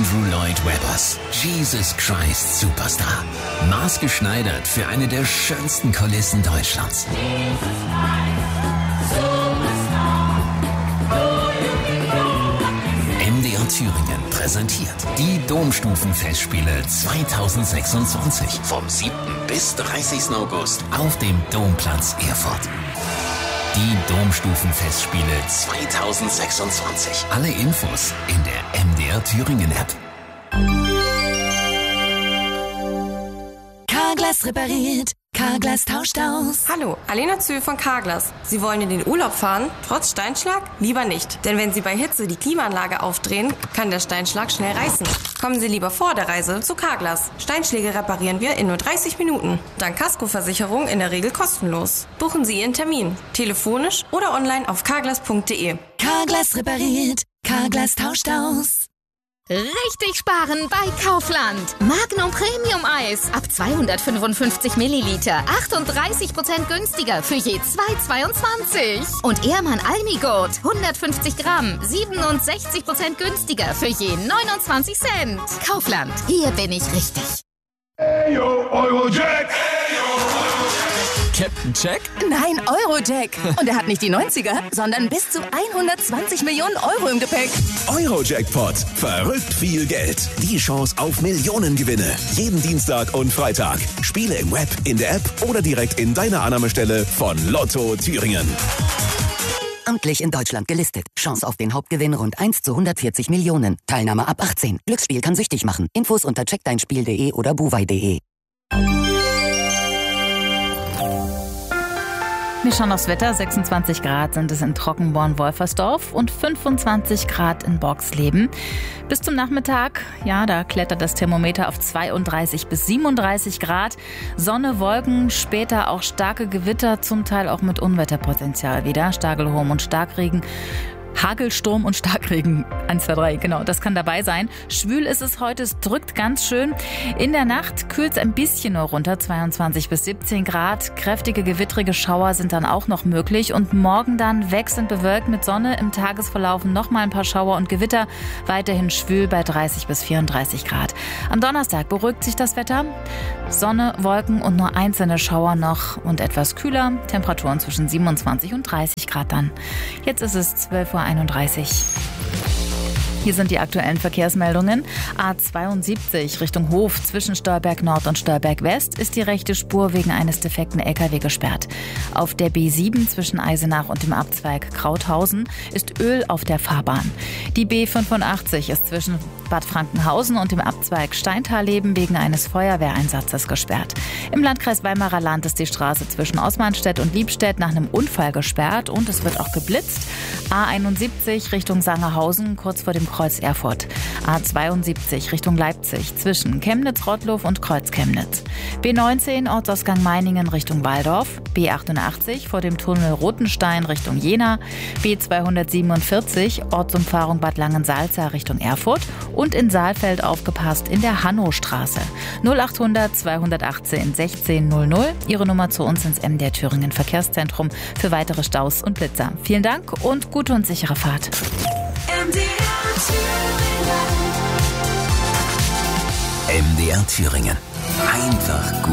Andrew Lloyd Webbers, Jesus Christ Superstar. Maßgeschneidert für eine der schönsten Kulissen Deutschlands. MDR Thüringen präsentiert die Domstufenfestspiele 2026 vom 7. bis 30. August auf dem Domplatz Erfurt. Die Domstufenfestspiele 2026. Alle Infos in der MDR Thüringen App. Carglass repariert. Carglass tauscht aus. Hallo, Alena Zühl von Carglass. Sie wollen in den Urlaub fahren? Trotz Steinschlag? Lieber nicht. Denn wenn Sie bei Hitze die Klimaanlage aufdrehen, kann der Steinschlag schnell reißen. Kommen Sie lieber vor der Reise zu Carglass. Steinschläge reparieren wir in nur 30 Minuten. Dank Kaskoversicherung in der Regel kostenlos. Buchen Sie Ihren Termin. Telefonisch oder online auf carglass.de. Carglass repariert. Carglass tauscht aus. Richtig sparen bei Kaufland. Magnum Premium Eis ab 255 Milliliter. 38% günstiger für je 2,22. Und Ehrmann Almigurt 150 Gramm. 67% günstiger für je 29 Cent. Kaufland, hier bin ich richtig. Eyo, Eurojack! Captain Jack? Nein, Eurojack. Und er hat nicht die 90er, sondern bis zu 120 Millionen Euro im Gepäck. Eurojackpot. Verrückt viel Geld. Die Chance auf Millionengewinne. Jeden Dienstag und Freitag. Spiele im Web, in der App oder direkt in deiner Annahmestelle von Lotto Thüringen. Amtlich in Deutschland gelistet. Chance auf den Hauptgewinn rund 1 zu 140 Millionen. Teilnahme ab 18. Glücksspiel kann süchtig machen. Infos unter checkdeinspiel.de oder buwei.de. Wir schauen aufs Wetter. 26 Grad sind es in Trockenborn-Wolfersdorf und 25 Grad in Borgsleben. Bis zum Nachmittag, ja, da klettert das Thermometer auf 32 bis 37 Grad. Sonne, Wolken, später auch starke Gewitter, zum Teil auch mit Unwetterpotenzial wieder. Starkelhorn und Starkregen. Hagelsturm und Starkregen, 1, 2, 3, genau, das kann dabei sein. Schwül ist es heute, es drückt ganz schön. In der Nacht kühlt es ein bisschen nur runter, 22 bis 17 Grad. Kräftige, gewittrige Schauer sind dann auch noch möglich. Und morgen dann wechselnd bewölkt mit Sonne, im Tagesverlauf nochmal ein paar Schauer und Gewitter. Weiterhin schwül bei 30 bis 34 Grad. Am Donnerstag beruhigt sich das Wetter. Sonne, Wolken und nur einzelne Schauer noch und etwas kühler. Temperaturen zwischen 27 und 30 Grad dann. Jetzt ist es 12:31 Uhr. Hier sind die aktuellen Verkehrsmeldungen. A72 Richtung Hof zwischen Stolberg Nord und Stolberg West ist die rechte Spur wegen eines defekten LKW gesperrt. Auf der B7 zwischen Eisenach und dem Abzweig Krauthausen ist Öl auf der Fahrbahn. Die B85 ist zwischen Bad Frankenhausen und dem Abzweig Steintal-Leben wegen eines Feuerwehreinsatzes gesperrt. Im Landkreis Weimarer Land ist die Straße zwischen Osmanstedt und Liebstedt nach einem Unfall gesperrt und es wird auch geblitzt. A71 Richtung Sangerhausen kurz vor dem Kreuz Erfurt. A72 Richtung Leipzig zwischen Chemnitz-Rottlow und Kreuz Chemnitz. B19 Ortsausgang Meiningen Richtung Waldorf. B88 vor dem Tunnel Rotenstein Richtung Jena. B247 Ortsumfahrung Bad Langensalza Richtung Erfurt. Und in Saalfeld aufgepasst in der Hannostraße. 0800 218 1600. Ihre Nummer zu uns ins MDR Thüringen Verkehrszentrum für weitere Staus und Blitzer. Vielen Dank und gute und sichere Fahrt. MDR Thüringen. Einfach gut.